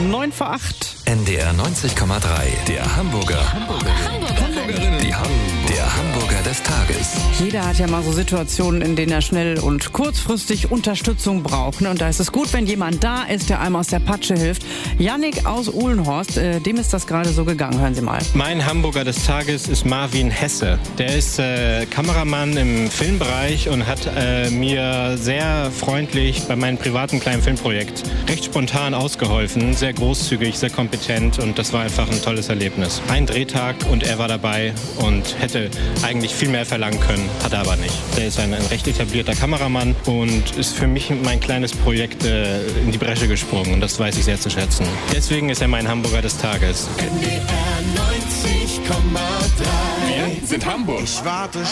9 vor 8. NDR 90,3. Der Hamburger. Hamburgerinnen. Der Hamburger des Tages. Jeder hat ja mal so Situationen, in denen er schnell und kurzfristig Unterstützung braucht. Und da ist es gut, wenn jemand da ist, der einem aus der Patsche hilft. Jannik aus Uhlenhorst, dem ist das gerade so gegangen. Hören Sie mal. Mein Hamburger des Tages ist Marvin Hesse. Der ist Kameramann im Filmbereich und hat mir sehr freundlich bei meinem privaten kleinen Filmprojekt recht spontan ausgeholfen. Sehr großzügig, sehr kompetent und das war einfach ein tolles Erlebnis. Ein Drehtag und er war dabei und hätte eigentlich viel mehr verlangen können, hat er aber nicht. Der ist ein recht etablierter Kameramann und ist für mich mein kleines Projekt in die Bresche gesprungen und das weiß ich sehr zu schätzen. Deswegen ist er mein Hamburger des Tages. NDR 90,3. Wir sind Hamburg. Ich warte